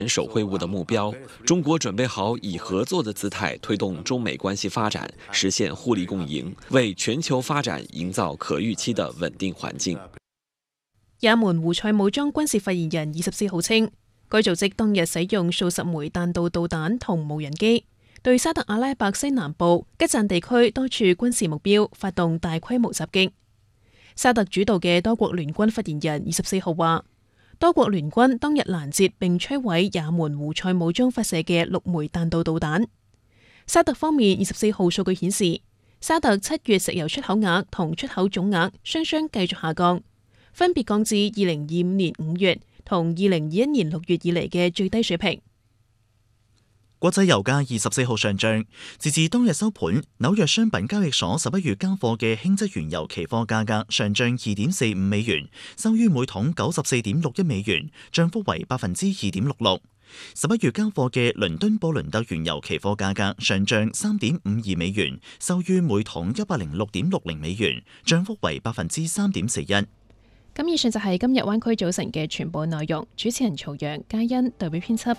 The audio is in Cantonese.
元首會晤的目標，中國準備好以合作的姿態推動中美關係發展，實現互利共贏，為全球發展營造可預期的穩定環境。 也門胡塞武裝軍事發言人24號稱，該組織當日使用數十枚彈道導彈同無人機，對沙特阿拉伯西南部吉贊地區多處軍事目標發動大規模襲擊。沙特主導嘅多國聯軍發言人24號話，多國聯軍當日攔截並摧毀也門胡塞武裝發射嘅6枚彈道導彈。沙特方面24號數據顯示，沙特7月石油出口額同出口總額雙雙繼續下降，分別降至2025年5月同2021年6月以嚟嘅最低水平。 國際油價24號上漲，截至當日收盤，紐約商品交易所11月交貨嘅輕質原油期貨價格上漲2.45美元，收於每桶94.61美元，漲幅為2.66%。11月交貨嘅倫敦布倫特原油期貨價格上漲3.52美元，收於每桶106.60美元，漲幅為3.41%。 咁以上就係今日灣區早晨嘅全部內容。主持人曹陽、嘉欣代表編輯。